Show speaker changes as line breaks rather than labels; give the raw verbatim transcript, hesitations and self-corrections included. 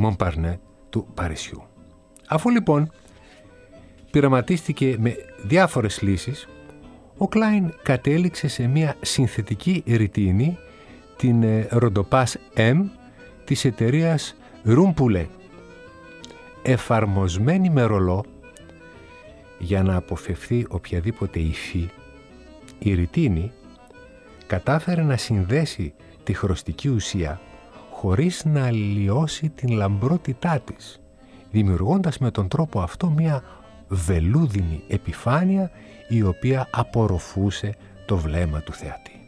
Μομπαρνέ του Παρισιού. Αφού λοιπόν πειραματίστηκε με διάφορες λύσεις, ο Κλάιν κατέληξε σε μια συνθετική ρητίνη, την Rodopas M της εταιρείας Rumpole, εφαρμοσμένη με ρολό για να αποφευθεί οποιαδήποτε υφή. Η ρητίνη κατάφερε να συνδέσει τη χρωστική ουσία χωρίς να αλλοιώσει την λαμπρότητά της, δημιουργώντας με τον τρόπο αυτό μια βελούδινη επιφάνεια η οποία απορροφούσε το βλέμμα του θεατή.